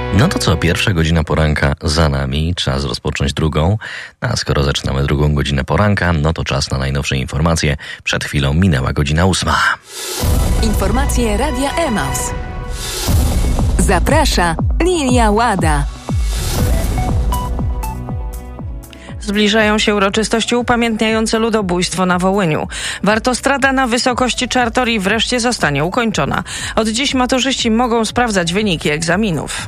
No to co, pierwsza godzina poranka za nami, czas rozpocząć drugą. A skoro zaczynamy drugą godzinę poranka, no to czas na najnowsze informacje. Przed chwilą minęła godzina 8. Informacje Radia Emaus. Zaprasza Lilia Łada. Zbliżają się uroczystości upamiętniające ludobójstwo na Wołyniu. Wartostrada na wysokości Czartorii wreszcie zostanie ukończona. Od dziś maturzyści mogą sprawdzać wyniki egzaminów.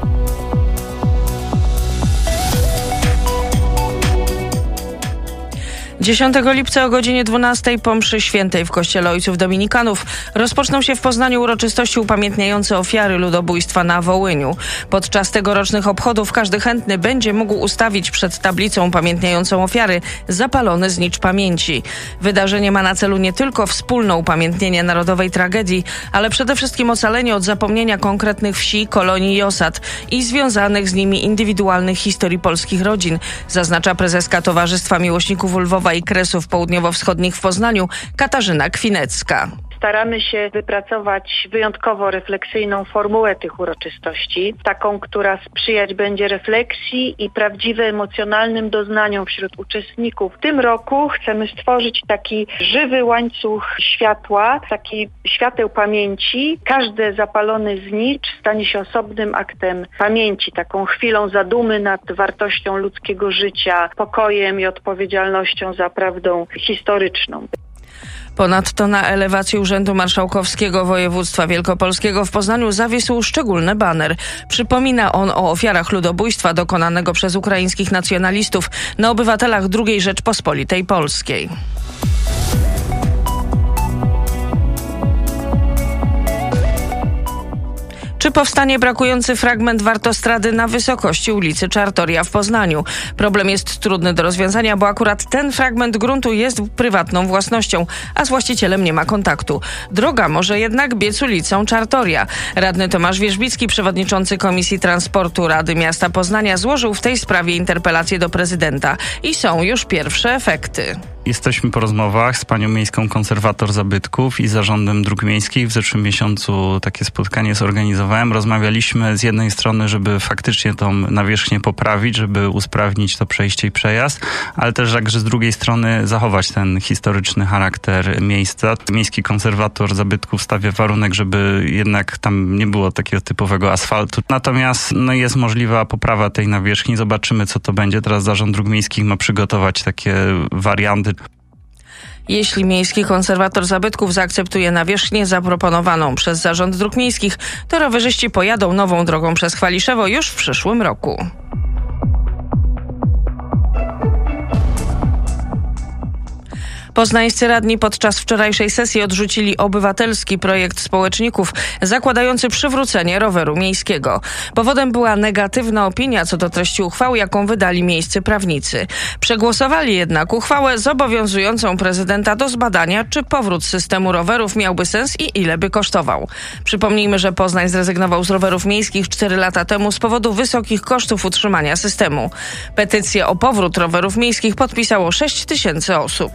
Dziesiątego lipca o godzinie 12 po mszy świętej w kościele Ojców Dominikanów rozpoczną się w Poznaniu uroczystości upamiętniające ofiary ludobójstwa na Wołyniu. Podczas tegorocznych obchodów każdy chętny będzie mógł ustawić przed tablicą upamiętniającą ofiary zapalony znicz pamięci. Wydarzenie ma na celu nie tylko wspólne upamiętnienie narodowej tragedii, ale przede wszystkim ocalenie od zapomnienia konkretnych wsi, kolonii i osad i związanych z nimi indywidualnych historii polskich rodzin, zaznacza prezeska Towarzystwa Miłośników Lwowa i Kresów Południowo-Wschodnich w Poznaniu Katarzyna Kwinecka. Staramy się wypracować wyjątkowo refleksyjną formułę tych uroczystości, taką, która sprzyjać będzie refleksji i prawdziwie emocjonalnym doznaniom wśród uczestników. W tym roku chcemy stworzyć taki żywy łańcuch światła, taki świateł pamięci. Każdy zapalony znicz stanie się osobnym aktem pamięci, taką chwilą zadumy nad wartością ludzkiego życia, pokojem i odpowiedzialnością za prawdą historyczną. Ponadto na elewacji Urzędu Marszałkowskiego Województwa Wielkopolskiego w Poznaniu zawisł szczególny baner. Przypomina on o ofiarach ludobójstwa dokonanego przez ukraińskich nacjonalistów na obywatelach II Rzeczpospolitej Polskiej. Czy powstanie brakujący fragment wartostrady na wysokości ulicy Czartoria w Poznaniu? Problem jest trudny do rozwiązania, bo akurat ten fragment gruntu jest prywatną własnością, a z właścicielem nie ma kontaktu. Droga może jednak biec ulicą Czartoria. Radny Tomasz Wierzbicki, przewodniczący Komisji Transportu Rady Miasta Poznania, złożył w tej sprawie interpelację do prezydenta i są już pierwsze efekty. Jesteśmy po rozmowach z panią miejską konserwator zabytków i zarządem dróg miejskich. W zeszłym miesiącu takie spotkanie zorganizowałem. Rozmawialiśmy z jednej strony, żeby faktycznie tą nawierzchnię poprawić, żeby usprawnić to przejście i przejazd, ale też także z drugiej strony zachować ten historyczny charakter miejsca. Miejski konserwator zabytków stawia warunek, żeby jednak tam nie było takiego typowego asfaltu. Natomiast jest możliwa poprawa tej nawierzchni. Zobaczymy, co to będzie. Teraz Zarząd Dróg Miejskich ma przygotować takie warianty. Jeśli Miejski Konserwator Zabytków zaakceptuje nawierzchnię zaproponowaną przez Zarząd Dróg Miejskich, to rowerzyści pojadą nową drogą przez Chwaliszewo już w przyszłym roku. Poznańscy radni podczas wczorajszej sesji odrzucili obywatelski projekt społeczników zakładający przywrócenie roweru miejskiego. Powodem była negatywna opinia co do treści uchwały, jaką wydali miejscy prawnicy. Przegłosowali jednak uchwałę zobowiązującą prezydenta do zbadania, czy powrót systemu rowerów miałby sens i ile by kosztował. Przypomnijmy, że Poznań zrezygnował z rowerów miejskich 4 lata temu z powodu wysokich kosztów utrzymania systemu. Petycję o powrót rowerów miejskich podpisało 6 000 osób.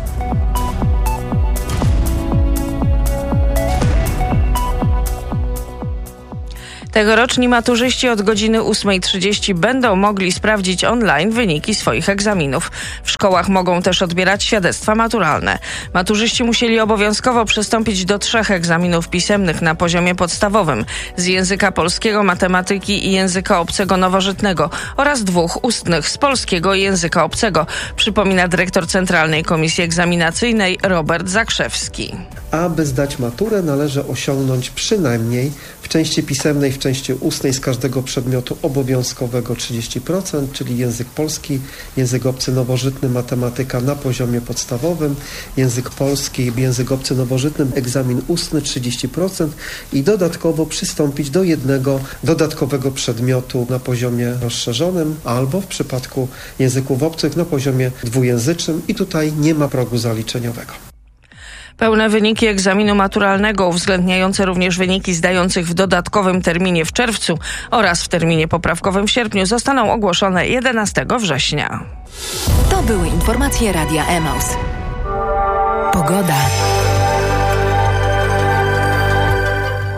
Tegoroczni maturzyści od godziny 8:30 będą mogli sprawdzić online wyniki swoich egzaminów. W szkołach mogą też odbierać świadectwa maturalne. Maturzyści musieli obowiązkowo przystąpić do 3 egzaminów pisemnych na poziomie podstawowym z języka polskiego, matematyki i języka obcego nowożytnego oraz 2 ustnych z polskiego i języka obcego, przypomina dyrektor Centralnej Komisji Egzaminacyjnej Robert Zakrzewski. Aby zdać maturę, należy osiągnąć przynajmniej w części pisemnej, w części ustnej z każdego przedmiotu obowiązkowego 30%, czyli język polski, język obcy nowożytny, matematyka na poziomie podstawowym, język polski, język obcy nowożytny, egzamin ustny 30% i dodatkowo przystąpić do jednego dodatkowego przedmiotu na poziomie rozszerzonym albo w przypadku języków obcych na poziomie dwujęzycznym i tutaj nie ma progu zaliczeniowego. Pełne wyniki egzaminu maturalnego, uwzględniające również wyniki zdających w dodatkowym terminie w czerwcu oraz w terminie poprawkowym w sierpniu, zostaną ogłoszone 11 września. To były informacje Radia Emaus. Pogoda.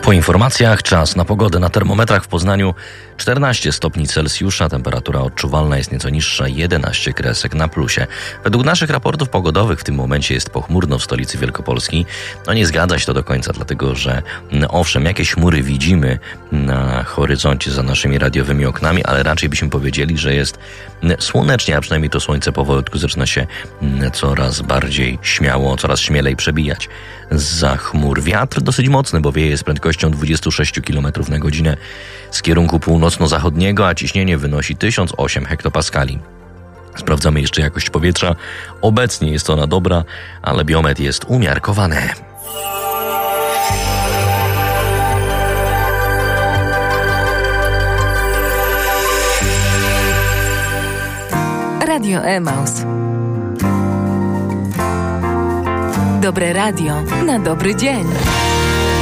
Po informacjach czas na pogodę. Na termometrach w Poznaniu 14 stopni Celsjusza, temperatura odczuwalna jest nieco niższa, 11 kresek na plusie. Według naszych raportów pogodowych w tym momencie jest pochmurno w stolicy Wielkopolski. Nie zgadza się to do końca, dlatego że owszem, jakieś chmury widzimy na horyzoncie za naszymi radiowymi oknami, ale raczej byśmy powiedzieli, że jest słonecznie, a przynajmniej to słońce powolutku zaczyna się coraz bardziej śmiało, coraz śmielej przebijać zza chmur. Wiatr dosyć mocny, bo wieje z prędkością 26 km na godzinę z kierunku północno-zachodniego, a ciśnienie wynosi 1008 hektopaskali. Sprawdzamy jeszcze jakość powietrza. Obecnie jest ona dobra, ale biometr jest umiarkowany. Radio Emaus. Dobre radio na dobry dzień.